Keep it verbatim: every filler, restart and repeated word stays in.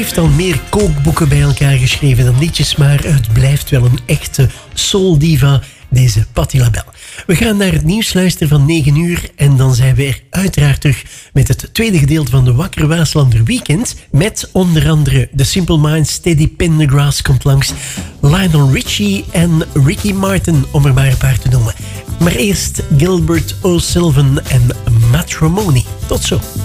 heeft al meer kookboeken bij elkaar geschreven dan liedjes, maar het blijft wel een echte soul diva, deze Patti LaBelle. We gaan naar het nieuws luisteren van negen uur en dan zijn we er uiteraard terug met het tweede gedeelte van de Wakker Waaslander Weekend met onder andere The Simple Minds, Steady Pendergrass komt langs, Lionel Richie en Ricky Martin, om er maar een paar te noemen. Maar eerst Gilbert O'Sullivan en Matrimony. Tot zo.